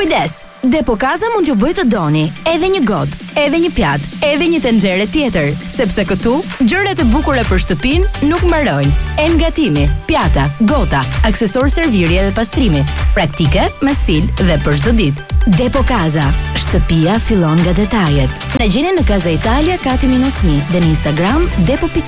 Kujdes! Depo Casa mund t'ju bëjë të doni, edhe një god, edhe një pjatë, edhe një tenxhere tjetër, sepse këtu gjërat e bukura për shtëpinë nuk mbarojnë. Engatimi, pjata, gota, aksesor servirje dhe pastrimi, praktike me stil dhe për çdo ditë. Depo Casa, shtëpia fillon nga detajet. Na gjeni në Casa Italia Kati -1 dhe në Instagram depo.al.